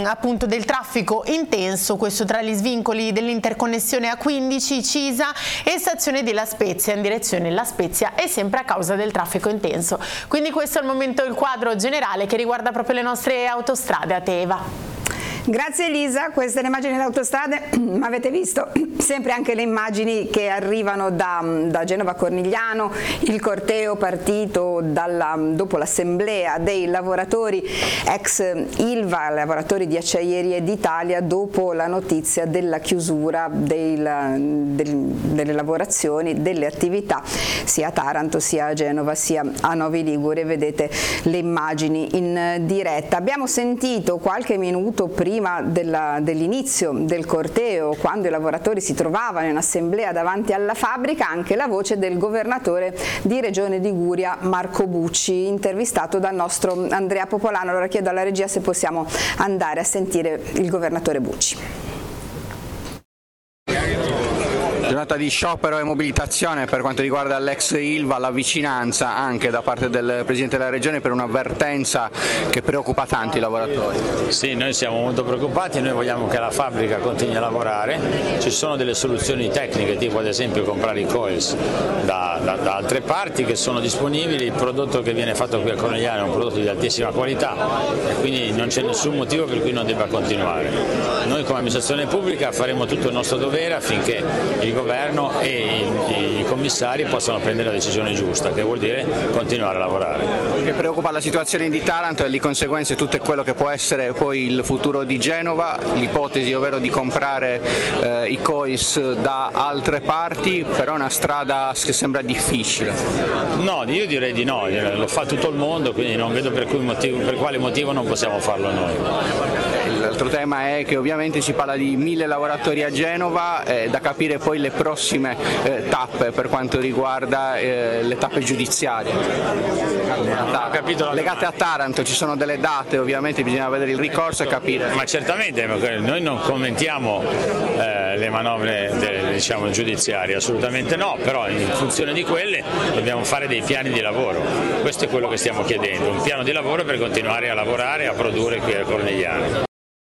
appunto del traffico intenso, questo tra gli svincoli dell'interconnessione A15 Cisa e stazione di La Spezia in direzione La Spezia, e sempre a causa del traffico intenso. Quindi questo è al momento il quadro generale che riguarda proprio le nostre autostrade. A te, Eva. Grazie Elisa, queste le immagini delle autostrade, ma avete visto sempre anche le immagini che arrivano da Genova Cornigliano, il corteo partito dopo l'assemblea dei lavoratori ex Ilva, lavoratori di Acciaierie d'Italia, dopo la notizia della chiusura delle lavorazioni, delle attività sia a Taranto sia a Genova sia a Novi Ligure. Vedete le immagini in diretta. Abbiamo sentito qualche minuto prima dell'inizio del corteo, quando i lavoratori si trovavano in assemblea davanti alla fabbrica, anche la voce del governatore di Regione Liguria Marco Bucci, intervistato dal nostro Andrea Popolano. Allora chiedo alla regia se possiamo andare a sentire il governatore Bucci. Giornata di sciopero e mobilitazione per quanto riguarda l'ex Ilva, la vicinanza anche da parte del Presidente della Regione per un'avvertenza che preoccupa tanti lavoratori. Sì, noi siamo molto preoccupati, noi vogliamo che la fabbrica continui a lavorare, ci sono delle soluzioni tecniche, tipo ad esempio comprare i coils da altre parti che sono disponibili. Il prodotto che viene fatto qui a Cornigliano è un prodotto di altissima qualità e quindi non c'è nessun motivo per cui non debba continuare. Noi come amministrazione pubblica faremo tutto il nostro dovere affinché il governo e i commissari possano prendere la decisione giusta, che vuol dire continuare a lavorare. Che preoccupa la situazione di Taranto e di conseguenza tutto quello che può essere poi il futuro di Genova, l'ipotesi ovvero di comprare i cois da altre parti, però è una strada che sembra difficile. No, io direi di no, lo fa tutto il mondo, quindi non vedo per quale motivo non possiamo farlo noi. L'altro tema è che ovviamente si parla di 1000 lavoratori a Genova, da capire poi le prossime tappe per quanto riguarda le tappe giudiziarie. Legate a Taranto ci sono delle date, ovviamente bisogna vedere il ricorso e capire. Ma certamente, noi non commentiamo le manovre giudiziarie, assolutamente no, però in funzione di quelle dobbiamo fare dei piani di lavoro. Questo è quello che stiamo chiedendo, un piano di lavoro per continuare a lavorare e a produrre qui a Cornigliano.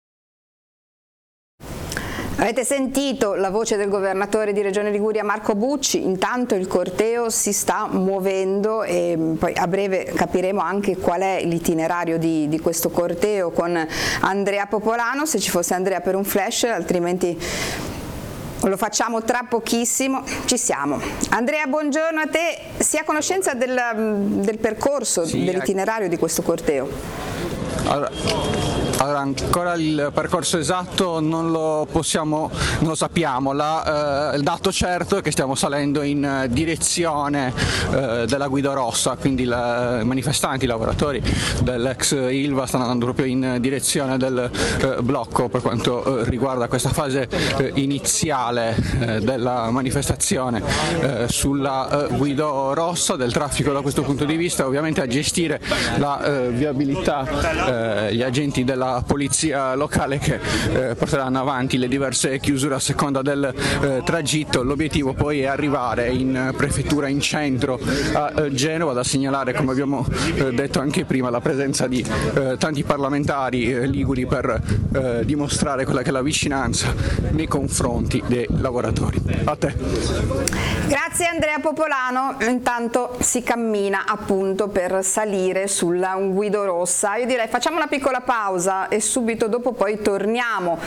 Avete sentito la voce del governatore di Regione Liguria Marco Bucci. Intanto il corteo si sta muovendo e poi a breve capiremo anche qual è l'itinerario di questo corteo con Andrea Popolano, se ci fosse Andrea per un flash, altrimenti lo facciamo tra pochissimo. Ci siamo. Andrea, buongiorno a te. Si ha conoscenza del percorso, sì, dell'itinerario di questo corteo? Allora, ancora il percorso esatto non lo sappiamo, il dato certo è che stiamo salendo in direzione della Guido Rossa, quindi i manifestanti, i lavoratori dell'ex Ilva stanno andando proprio in direzione del blocco per quanto riguarda questa fase iniziale della manifestazione sulla Guido Rossa, del traffico da questo punto di vista. Ovviamente a gestire la viabilità gli agenti della polizia locale che porteranno avanti le diverse chiusure a seconda del tragitto. L'obiettivo poi è arrivare in prefettura, in centro a Genova. Da segnalare, come abbiamo detto anche prima, la presenza di tanti parlamentari liguri per dimostrare quella che è la vicinanza nei confronti dei lavoratori. A te. Grazie Andrea Popolano. Intanto si cammina appunto per salire sulla Guido Rossa. Io direi facciamo una piccola pausa e subito dopo poi torniamo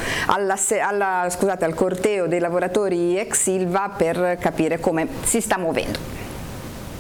al corteo dei lavoratori ex Ilva per capire come si sta muovendo.